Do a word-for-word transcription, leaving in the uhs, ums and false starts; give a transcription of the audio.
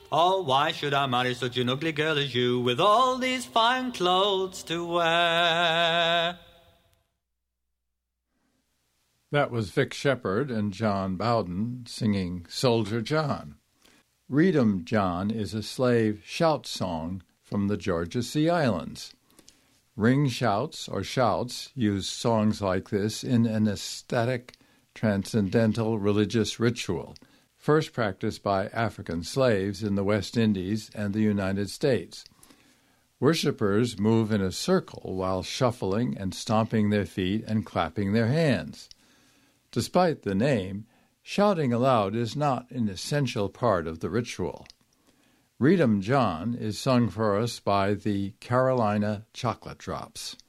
Oh, why should I marry such an ugly girl as you, with all these fine clothes to wear? That was Vic Shepherd and John Bowden singing Soldier John. Read 'em, John is a slave shout song from the Georgia Sea Islands. Ring shouts or shouts use songs like this in an ecstatic, transcendental religious ritual, first practiced by African slaves in the West Indies and the United States. Worshippers move in a circle while shuffling and stomping their feet and clapping their hands. Despite the name, shouting aloud is not an essential part of the ritual. Read 'em, John is sung for us by the Carolina Chocolate Drops.